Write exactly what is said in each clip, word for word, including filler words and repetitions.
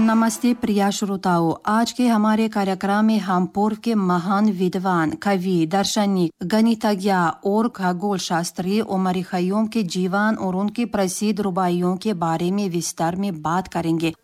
नमस्ते प्रिय श्रोताओं, आज के हमारे कार्यक्रम में हम पूर्व के महान विद्वान, कवि, दार्शनिक, गणितज्ञ और खगोल शास्त्री उमर खय्यूम के जीवन और उनकी प्रसिद्ध रुबाइयों के बारे में विस्तार में बात करेंगे।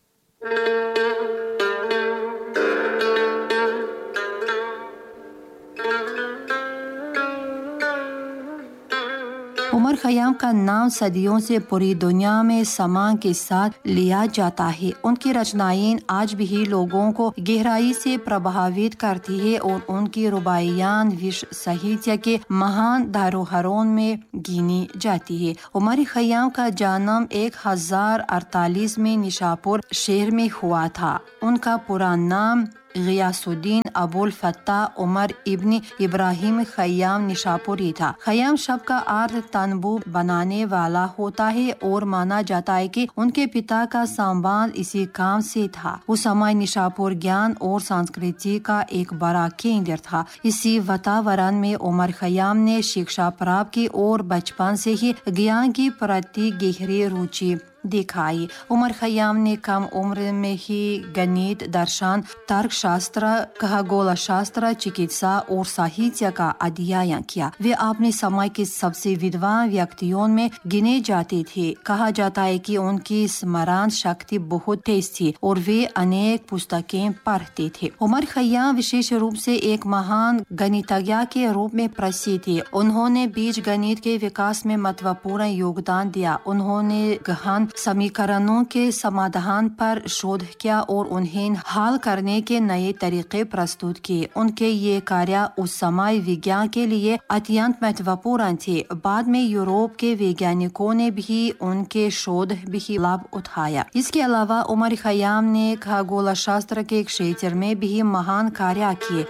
उमर खय्यूम का नाम सदियों से पूरी दुनिया में सम्मान के साथ लिया जाता है। उनकी रचनाएं आज भी लोगों को गहराई से प्रभावित करती है और उनकी रुबाइयां विश्व साहित्य के महान धरोहरों में गिनी जाती है। उमर खय्यूम का जन्म एक हजार अड़तालीस में निशापुर शहर में हुआ था। उनका पूरा नाम गियासुद्दीन अबुल फत्ताह उमर इब्न इब्राहिम खय्यूम निशापुरी था। खय्यूम शब्द का अर्थ तंबू बनाने वाला होता है और माना जाता है कि उनके पिता का संबंध इसी काम से था। उस समय निशापुर ज्ञान और संस्कृति का एक बड़ा केंद्र था। इसी वातावरण में उमर खय्यूम ने शिक्षा प्राप्त की और बचपन से ही ज्ञान की प्रति गहरी रुचि दिखाई। उमर खय्यूम ने कम उम्र में ही गणित, दर्शन, तर्कशास्त्र, खगोल शास्त्र, चिकित्सा और साहित्य का अध्ययन किया। वे अपने समय के सबसे विद्वान व्यक्तियों में गिने जाते थे। कहा जाता है कि उनकी स्मरण शक्ति बहुत तेज थी और वे अनेक पुस्तकें पढ़ते थे। उमर खय्यूम विशेष रूप से एक महान गणितज्ञ के रूप में प्रसिद्ध थे। उन्होंने बीज गणित के विकास में महत्वपूर्ण योगदान दिया। उन्होंने गहन समीकरणों के समाधान पर शोध किया और उन्हें हल करने के नए तरीके प्रस्तुत किए। उनके ये कार्य उस समय विज्ञान के लिए अत्यंत महत्वपूर्ण थे। बाद में यूरोप के वैज्ञानिकों ने भी उनके शोध भी लाभ उठाया। इसके अलावा उमर खय्यूम ने खगोल शास्त्र के क्षेत्र में भी महान कार्य किए।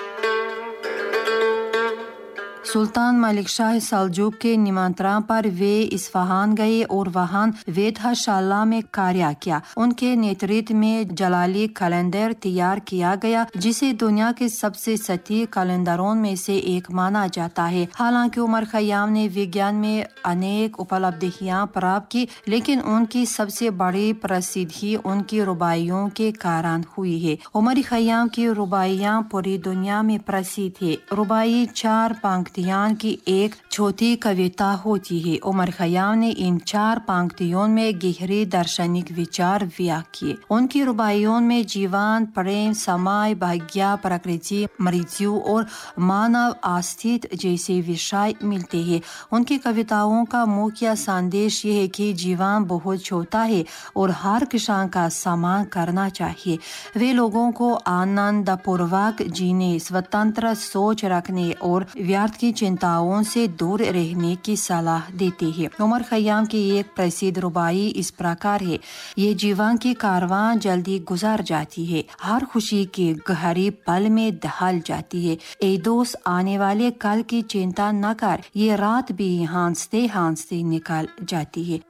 सुल्तान मलिक शाह सल्जूक के निमंत्रण पर वे इस्फहान गए और वहां वेधशाला में कार्य किया। उनके नेतृत्व में जलाली कैलेंडर तैयार किया गया, जिसे दुनिया के सबसे सटीक कैलेंडरों में से एक माना जाता है। हालांकि उमर खय्यूम ने विज्ञान में अनेक उपलब्धियां प्राप्त की, लेकिन उनकी सबसे बड़ी प्रसिद्धि उनकी रुबाइयों के कारण हुई है। उमर खय्यूम की रुबाइयां पूरी दुनिया में प्रसिद्ध है। रुबाई चार पंक्ति की एक छोटी कविता होती है। उमर खय्यूम ने इन चार पंक्तियों में गहरे दार्शनिक विचार व्यक्त किए। उनकी रुबाइयों में जीवन, प्रेम, समय, भाग्य, प्रकृति, मृत्यु और मानव अस्तित्व जैसे विषय मिलते हैं। उनकी कविताओं का मुख्य संदेश ये है कि जीवन बहुत छोटा है और हर किसान का सम्मान करना चाहिए। वे लोगों को आनंद पूर्वक जीने, स्वतंत्र सोच रखने और व्यर्थ की चिंताओं से दूर रहने की सलाह देती है। उमर खय्यूम की एक प्रसिद्ध रुबाई इस प्रकार है। ये जीवन की कारवां जल्दी गुजर जाती है, हर खुशी की गहरी पल में ढल जाती है। ए दोस्त, आने वाले कल की चिंता न कर, ये रात भी हंसते हंसते निकल जाती है।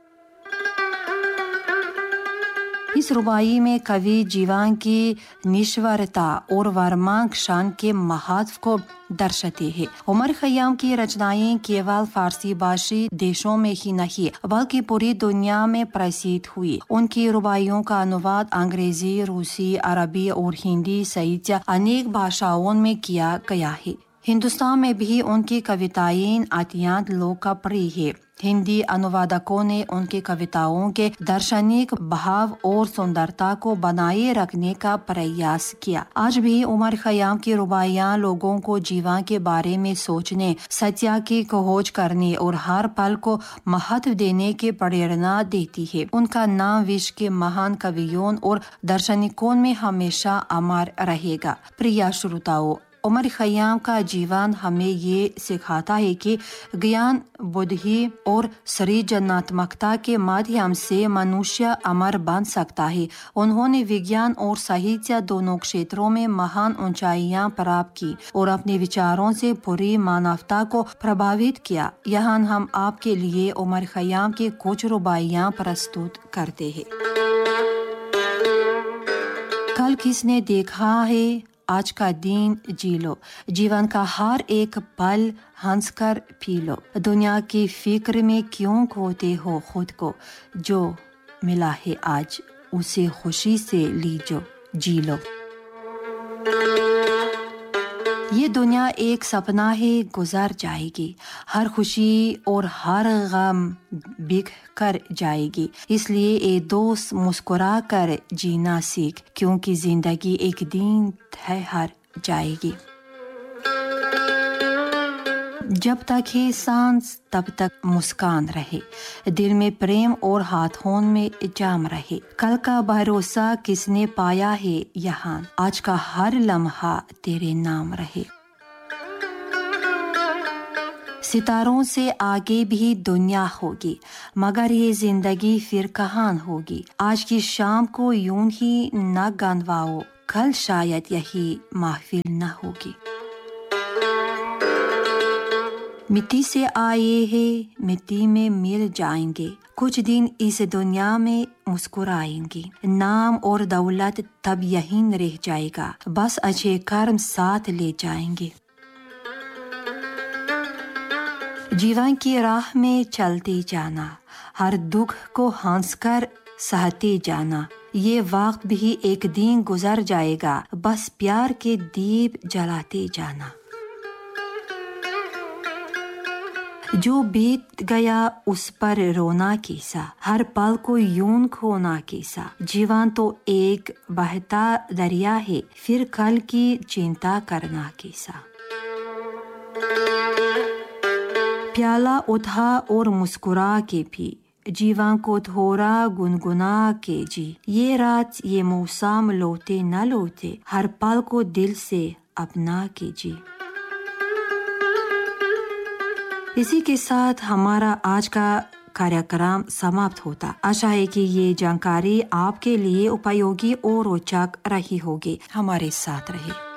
इस रुबाई में कवि जीवन की निश्वरता और वर्तमान क्षण के महत्व को दर्शाते हैं। उमर खय्यूम की रचनाएं केवल फारसी भाषी देशों में ही नहीं बल्कि पूरी दुनिया में प्रसिद्ध हुई। उनकी रुबाइयों का अनुवाद अंग्रेजी, रूसी, अरबी और हिंदी सहित अनेक भाषाओं में किया गया है। हिंदुस्तान में भी उनकी कविताएं अत्यंत लोकप्रिय है। हिंदी अनुवादकों ने उनकी कविताओं के दार्शनिक भाव और सुंदरता को बनाए रखने का प्रयास किया। आज भी उमर खय्यूम की रुबाइयां लोगों को जीवन के बारे में सोचने, सत्य की खोज करने और हर पल को महत्व देने की प्रेरणा देती है। उनका नाम विश्व के महान कवियों और दार्शनिकों में हमेशा अमर रहेगा। प्रिय श्रोताओं, उमर खय्यूम का जीवन हमें ये सिखाता है कि ज्ञान, बुद्धि और सृजनात्मकता के माध्यम से मनुष्य अमर बन सकता है। उन्होंने विज्ञान और साहित्य दोनों क्षेत्रों में महान ऊंचाइयां प्राप्त की और अपने विचारों से पूरी मानवता को प्रभावित किया। यहाँ हम आपके लिए उमर खय्यूम की कुछ रुबाइयां प्रस्तुत करते हैं। कल किसने देखा है, आज का दिन जी लो, जीवन का हर एक पल हंसकर पी लो। दुनिया की फिक्र में क्यों खोते हो खुद को, जो मिला है आज اسے خوشی سے لیجو، جی لو۔ یہ دنیا ایک سپنا ہے، گزر جائے گی، ہر خوشی اور ہر غم بکھ کر جائے گی، اس لیے اے دوست مسکرا کر جینا سیکھ، کیونکہ زندگی ایک دن ہے ہر جائے گی۔ جب تک ہے سانس تب تک مسکان رہے، دل میں پریم اور ہاتھوں میں جام رہے، کل کا بھروسہ کس نے پایا ہے یہاں، آج کا ہر لمحہ تیرے نام رہے۔ ستاروں سے آگے بھی دنیا ہوگی، مگر یہ زندگی پھر کہاں ہوگی، آج کی شام کو یوں ہی نہ گنواؤ، کل شاید یہی محفل نہ ہوگی۔ مٹی سے آئے ہیں مٹی میں مل جائیں گے، کچھ دن اس دنیا میں مسکرائیں گے، نام اور دولت تب یہیں رہ جائے گا، بس اچھے کرم ساتھ لے جائیں گے۔ جیون کی راہ میں چلتے جانا، ہر دکھ کو ہنس کر سہتے جانا، یہ وقت بھی ایک دن گزر جائے گا، بس پیار کے دیپ جلاتے جانا۔ جو بیت گیا اس پر رونا کیسا، ہر پل کو یوں کھونا کیسا، جیون تو ایک بہتا دریا ہے، پھر کل کی چنتا کرنا کیسا۔ پیالہ اٹھا اور مسکرا کے پی، جیون کو تھوڑا گنگنا کے جی، یہ رات یہ موسم لوٹے نہ لوٹے، ہر پل کو دل سے اپنا کے جی۔ اسی کے ساتھ ہمارا آج کا کاریہ سماپت ہوتا۔ آشا ہے کہ یہ جانکاری آپ کے لیے اپیوگی اور روچک رہی ہوگی۔ ہمارے ساتھ رہے۔